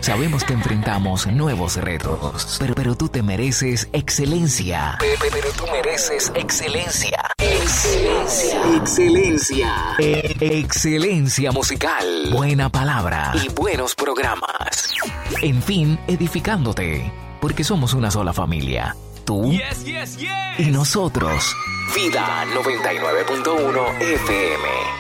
Sabemos que enfrentamos nuevos retos, pero tú te mereces excelencia. Pero tú mereces excelencia. Excelencia. Excelencia musical. Buena palabra y buenos programas. En fin, edificándote. Porque somos una sola familia. Tú y nosotros. Vida 99.1 FM.